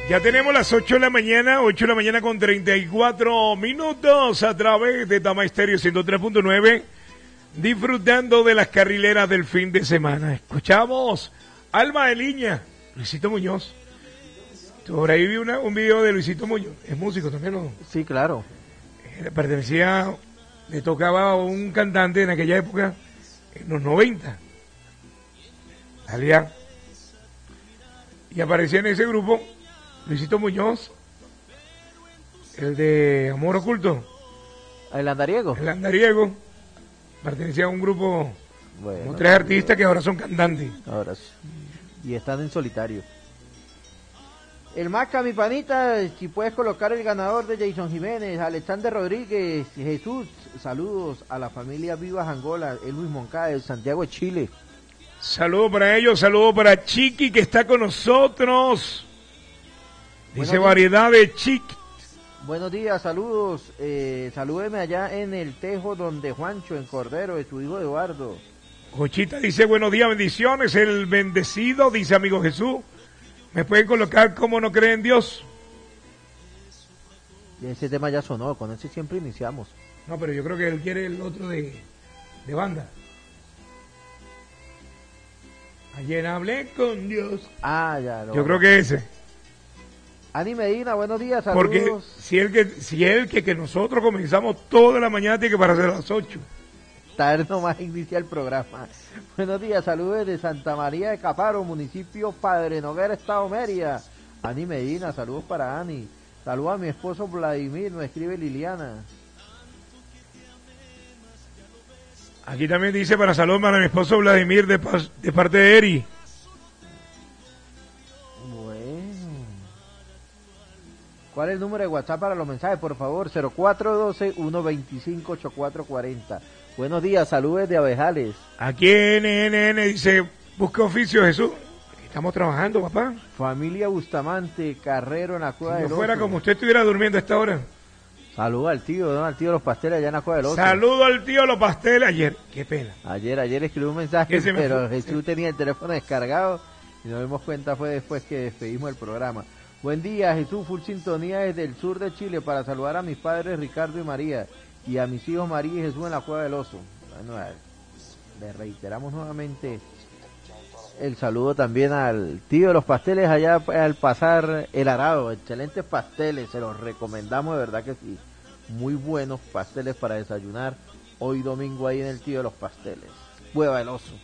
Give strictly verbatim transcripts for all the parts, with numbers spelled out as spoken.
Ya tenemos las ocho de la mañana, ocho de la mañana con treinta y cuatro minutos a través de Tama Estéreo ciento tres punto nueve, disfrutando de las carrileras del fin de semana. Escuchamos Alma de Liña, Luisito Muñoz. Por ahí vi una, un video de Luisito Muñoz, es músico también, ¿no? Sí, claro. Eh, pertenecía, le tocaba a un cantante en aquella época, en los noventa. Salía y aparecía en ese grupo Luisito Muñoz, el de Amor Oculto. ¿El andariego? El andariego. Pertenecía a un grupo, Bueno, como tres artistas que ahora son cantantes. Ahora sí. Y están en solitario. El Maca, mi panita, si puedes colocar el ganador de Jason Jiménez, Alexander Rodríguez, Jesús, saludos a la familia Vivas Angola, el Luis Moncada, Santiago de Chile. Saludos para ellos, saludos para Chiqui que está con nosotros. Dice variedad de Chiqui. Buenos días, saludos, eh, salúdeme allá en el Tejo donde Juancho, en Cordero, de su hijo Eduardo. Cochita dice buenos días, bendiciones, el bendecido, dice amigo Jesús. ¿Me pueden colocar como no creen en Dios? Y ese tema ya sonó, con ese siempre iniciamos. No, pero yo creo que él quiere el otro de, de banda. Ayer hablé con Dios. Ah, ya. Lo yo creo que ese. Ani Medina, buenos días, saludos. Porque si él que, si él que, que nosotros comenzamos toda la mañana tiene que parar a las ocho. Tarde nomás inicia el programa. Buenos días, saludos de Santa María de Caparo, municipio Padre Noguera, Estado Mérida. Ani Medina, saludos para Ani. Saludos a mi esposo Vladimir, me escribe Liliana. Aquí también dice para salud para mi esposo Vladimir de, de parte de Eri. Bueno. ¿Cuál es el número de WhatsApp para los mensajes? Por favor, cero cuatro uno dos, uno dos cinco, ocho cuatro cuatro cero. Buenos días, saludos de Abejales. Aquí N N N dice, busca oficio Jesús. Estamos trabajando, papá. Familia Bustamante, Carrero en la Cueva si del no fuera Oso. como usted estuviera durmiendo a esta hora. Saludos al tío, ¿no? Al tío de los pasteles allá en la Cueva del Oso. Saludo al tío de los pasteles ayer. Qué pena. Ayer, ayer escribió un mensaje, Ese me pero fue. Jesús tenía el teléfono descargado y nos dimos cuenta fue después que despedimos el programa. Buen día, Jesús, full sintonía desde el sur de Chile para saludar a mis padres Ricardo y María y a mis hijos María y Jesús en la Cueva del Oso. Bueno, le reiteramos nuevamente el saludo también al tío de los pasteles allá al pasar el arado. Excelentes pasteles, se los recomendamos, de verdad que sí. Muy buenos pasteles para desayunar hoy domingo ahí en el tío de los pasteles. Cueva del Oso.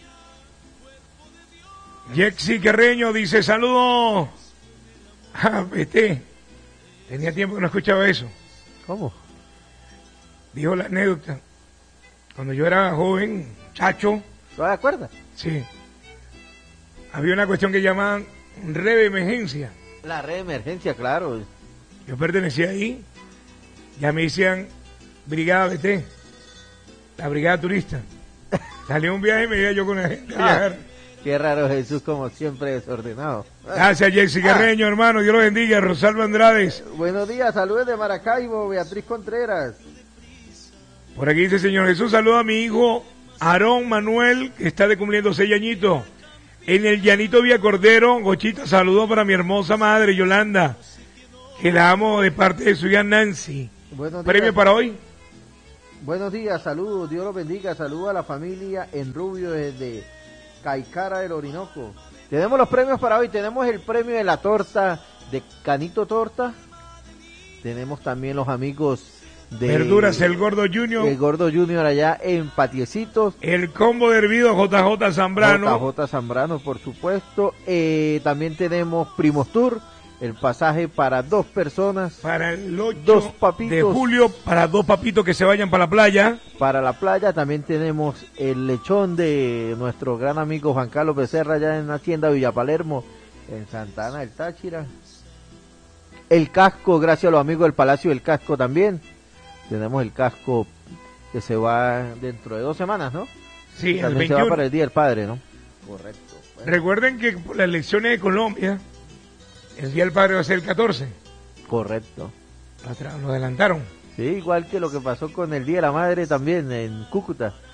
Jexy Carreño dice saludo. Ah, vete. Tenía tiempo que no escuchaba eso. ¿Cómo? Dijo la anécdota. Cuando yo era joven, chacho. ¿No te acuerdas? Sí. Había una cuestión que llamaban red de emergencia. La red de emergencia, claro. Yo pertenecía ahí. Ya me decían Brigada B T, la Brigada Turista. Salió un viaje y me iba yo con la gente a viajar. Qué raro Jesús, como siempre desordenado. Gracias, Jexy Carreño, hermano. Dios lo bendiga. Rosalba Andrades. Buenos días, saludos de Maracaibo, Beatriz Contreras. Por aquí dice Señor Jesús, saludo a mi hijo Aarón Manuel, que está de cumpliendo seis añitos. En el Llanito Vía Cordero, Gochita, saludo para mi hermosa madre Yolanda, que la amo de parte de su hija Nancy. Buenos ¿Premio días. para hoy? Buenos días, saludos, Dios los bendiga, saludos a la familia en Rubio desde Caicara del Orinoco. Tenemos los premios para hoy, tenemos el premio de la torta de Canito Torta, tenemos también los amigos de Verduras El Gordo Junior, el Gordo Junior allá en Patiecitos, el combo de hervido J J Zambrano, J J Zambrano por supuesto, eh, también tenemos Primos Tour, el pasaje para dos personas, para el ocho dos papitos de julio, para dos papitos que se vayan para la playa. Para la playa. También tenemos el lechón de nuestro gran amigo Juan Carlos Becerra allá en la tienda Villa Palermo, en Santa Ana del Táchira. El casco, gracias a los amigos del Palacio del Casco también. Tenemos el casco que se va dentro de dos semanas, ¿no? Sí, el también veintiuno. se va para el Día del Padre, ¿no? Correcto. Bueno. Recuerden que por las elecciones de Colombia, el Día del Padre va a ser el catorce. Correcto. Atrás, lo adelantaron. Sí, igual que lo que pasó con el Día de la Madre también en Cúcuta.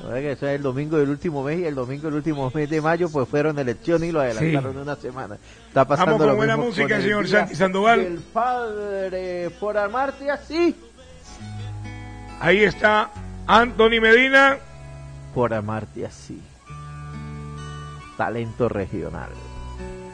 Que eso es el domingo del último mes y el domingo del último mes de mayo pues fueron elecciones y lo adelantaron Sí. una semana. Está pasando Vamos con lo buena mismo música, con el señor Día Santi Sandoval. del Padre, por amarte así. Ahí está Anthony Medina. Por amarte así. Talento regional.